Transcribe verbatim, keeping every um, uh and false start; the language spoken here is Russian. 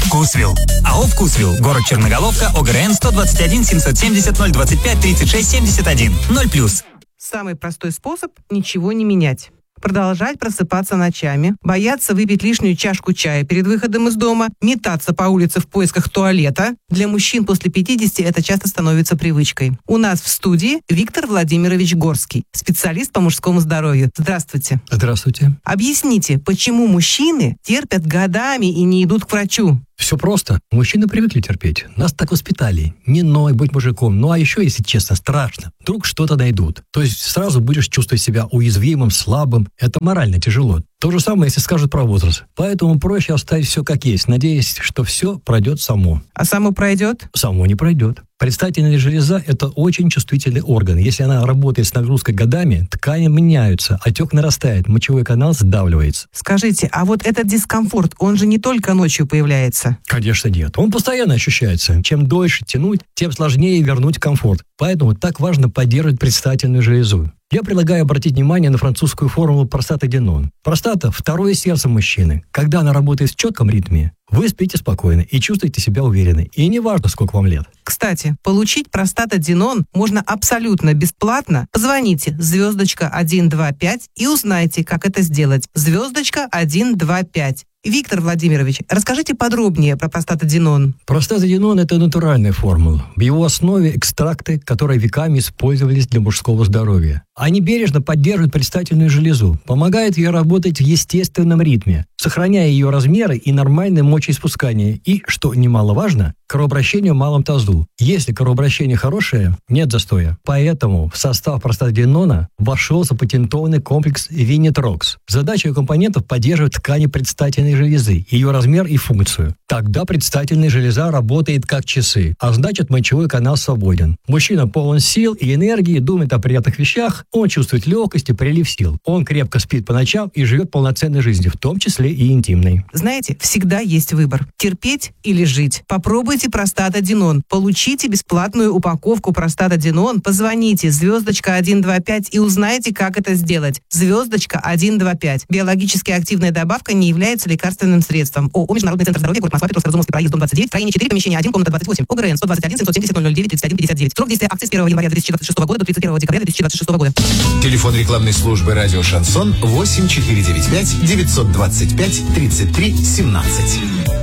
Вкусвилл. АО «Вкусвилл». Город Черноголовка. ОГРН сто двадцать один семьсот семьдесят ноль двадцать пять тридцать шесть семьдесят один. ноль плюс. Самый простой способ – ничего не менять. Продолжать просыпаться ночами, бояться выпить лишнюю чашку чая перед выходом из дома, метаться по улице в поисках туалета. Для мужчин после пятидесяти это часто становится привычкой. У нас в студии Виктор Владимирович Горский, специалист по мужскому здоровью. Здравствуйте. Здравствуйте. Объясните, почему мужчины терпят годами и не идут к врачу? Все просто. Мужчины привыкли терпеть. Нас так воспитали. Не ной, будь мужиком. Ну а еще, если честно, страшно. Вдруг что-то найдут. То есть сразу будешь чувствовать себя уязвимым, слабым. Это морально тяжело. То же самое, если скажут про возраст. Поэтому проще оставить все как есть, надеясь, что все пройдет само. А само пройдет? Само не пройдет. Предстательная железа – это очень чувствительный орган. Если она работает с нагрузкой годами, ткани меняются, отек нарастает, мочевой канал сдавливается. Скажите, а вот этот дискомфорт, он же не только ночью появляется? Конечно нет. Он постоянно ощущается. Чем дольше тянуть, тем сложнее вернуть комфорт. Поэтому так важно поддерживать предстательную железу. Я предлагаю обратить внимание на французскую формулу простатаденон. Простата – второе сердце мужчины. Когда она работает в четком ритме, вы спите спокойно и чувствуете себя уверенно. И не важно, сколько вам лет. Кстати, получить простатаденон можно абсолютно бесплатно. Позвоните звездочка один два пять и узнайте, как это сделать. Звездочка один два пять. Виктор Владимирович, расскажите подробнее про простатаденон. Простатаденон – это натуральная формула. В его основе экстракты, которые веками использовались для мужского здоровья. Они бережно поддерживают предстательную железу, помогают ей работать в естественном ритме, сохраняя ее размеры и нормальное мочеиспускание. И, что немаловажно, кровообращение в малом тазу. Если кровообращение хорошее, нет застоя. Поэтому в состав простатаденона вошел запатентованный комплекс Винитрокс. Задача компонентов поддерживать ткани предстательной железы, ее размер и функцию. Тогда предстательная железа работает как часы, а значит мочевой канал свободен. Мужчина полон сил и энергии, думает о приятных вещах, он чувствует легкость и прилив сил. Он крепко спит по ночам и живет полноценной жизнью, в том числе и интимной. Знаете, всегда есть выбор. Терпеть или жить. Попробуйте простатаденон. Получите бесплатную упаковку простатаденон. Позвоните звездочка один два пять и узнайте, как это сделать. Звездочка один два пять. Биологически активная добавка не является лекарственным средством. ООО «Международный центр здоровья», город Москва, Петровско-Разумовский проезд, дом двадцать девять, строение четыре, помещение один, комната двадцать восемь. ОГРН сто двадцать один семьсот семьдесят ноль ноль девять тридцать один пятьдесят девять. Срок действия акции с первого января две тысячи двадцать шестого года до тридцать первого декабря две тысячи двадцать шестого года. Телефон рекламной службы «Радио Шансон» восемь четыре девять пять девятьсот двадцать пять тридцать три семнадцать.